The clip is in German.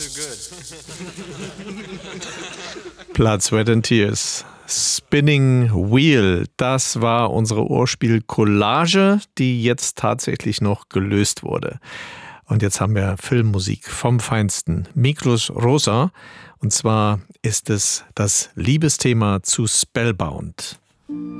Blood, Sweat and Tears. Spinning Wheel, das war unsere Ohrspiel-Collage, die jetzt tatsächlich noch gelöst wurde. Und jetzt haben wir Filmmusik vom Feinsten. Miklos Rozsa. Und zwar ist es das Liebesthema zu Spellbound.